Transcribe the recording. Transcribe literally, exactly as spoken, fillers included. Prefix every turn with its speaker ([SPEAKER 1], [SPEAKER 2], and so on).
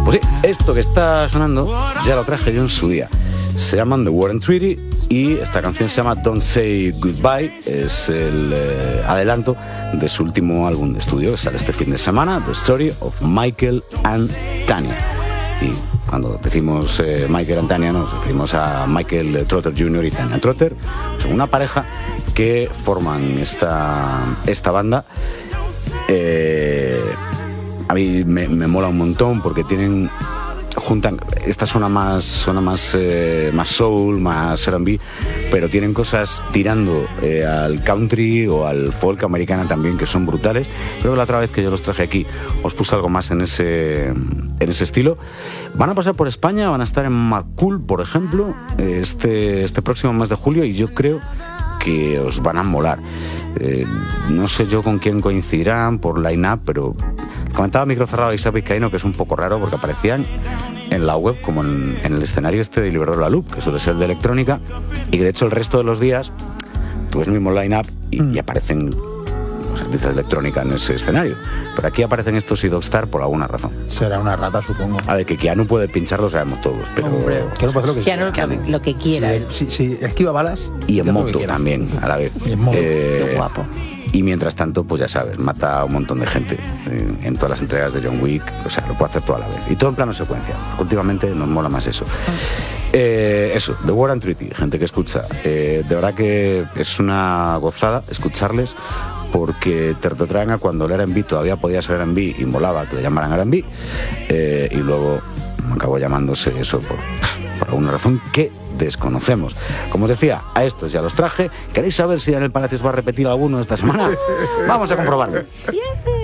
[SPEAKER 1] Pues sí, esto que está sonando ya lo traje yo en su día. Se llaman The War and Treaty y esta canción se llama Don't Say Goodbye. Es el eh, adelanto de su último álbum de estudio que sale este fin de semana, The Story of Michael and Tanya. Y cuando decimos eh, Michael and Tanya nos referimos a Michael Trotter junior y Tanya Trotter. Son una pareja que forman esta, esta banda. Eh, a mí me, me mola un montón porque tienen... juntan, esta suena más suena más eh, más soul, más R and B, pero tienen cosas tirando eh, al country o al folk americana también que son brutales. Creo que la otra vez que yo los traje aquí os puse algo más en ese en ese estilo. Van a pasar por España, van a estar en Macul, por ejemplo, este este próximo mes de julio, y yo creo que os van a molar. Eh, no sé yo con quién coincidirán por line-up, pero comentaba Micro Cerrado Isaac Vizcaíno que es un poco raro porque aparecían en la web como en, en el escenario este de Liberador La Loop, que suele ser de electrónica, y que de hecho el resto de los días tú ves el mismo line-up y, mm. y aparecen artistas de electrónica en ese escenario. Pero aquí aparecen estos y Dogstar por alguna razón.
[SPEAKER 2] Será una rata, supongo.
[SPEAKER 1] A ver, que Keanu puede pinchar, lo sabemos todos, pero...
[SPEAKER 2] Hombre, Keanu puede hacer lo que
[SPEAKER 3] Keanu,
[SPEAKER 2] quiera.
[SPEAKER 3] Lo, lo que quiera.
[SPEAKER 2] Sí, sí, sí, esquiva balas.
[SPEAKER 1] Y en moto también, a la vez.
[SPEAKER 2] Y en moto.
[SPEAKER 1] Eh,
[SPEAKER 3] Qué guapo.
[SPEAKER 1] Y mientras tanto, pues ya sabes, mata a un montón de gente eh, en todas las entregas de John Wick. O sea, lo puede hacer toda la vez. Y todo en plano secuencia. Últimamente nos mola más eso. Eh, eso, The War and Treaty, gente que escucha. Eh, de verdad que es una gozada escucharles, porque te retrotraen a cuando el R and B todavía podía ser R and B y molaba que le llamaran R and B, eh, y luego acabó llamándose eso por, por alguna razón que desconocemos. Como os decía, a estos ya los traje. ¿Queréis saber si en el Palacio os va a repetir alguno esta semana? Vamos a comprobarlo.